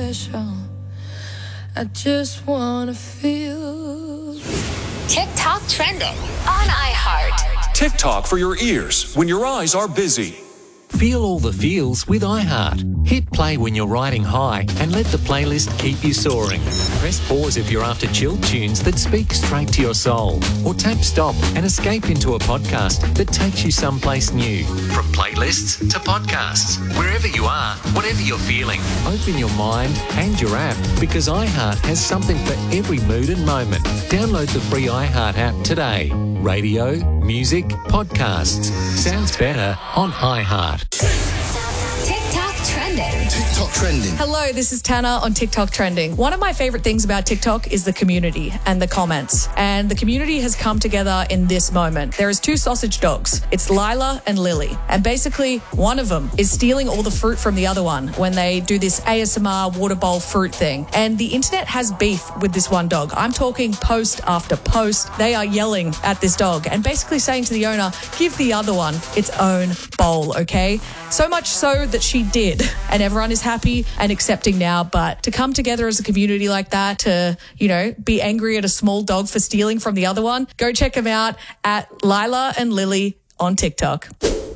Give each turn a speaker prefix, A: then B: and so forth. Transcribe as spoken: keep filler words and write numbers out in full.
A: special. I just wanna feel.
B: TikTok trending on iHeart.
C: TikTok for your ears when your eyes are busy.
D: Feel all the feels with iHeart. Hit play when you're riding high and let the playlist keep you soaring. Press pause if you're after chill tunes that speak straight to your soul. Or tap stop and escape into a podcast that takes you someplace new. From playlists to podcasts, wherever you are, whatever you're feeling, open your mind and your app because iHeart has something for every mood and moment. Download the free iHeart app today. Radio, music, podcasts. Sounds better on iHeart.
B: TikTok trending.
E: TikTok trending.
F: Hello, this is Tana on TikTok trending. One of my favorite things about TikTok is the community and the comments. And the community has come together in this moment. There is two sausage dogs. It's Lila and Lily. And basically, one of them is stealing all the fruit from the other one when they do this A S M R water bowl fruit thing. And the internet has beef with this one dog. I'm talking post after post. They are yelling at this dog and basically saying to the owner, give the other one its own bowl, okay? So much so that she did. And everyone is happy and accepting now. But to come together as a community like that, to, you know, be angry at a small dog for stealing from the other one, go check them out at Lila and Lily on TikTok.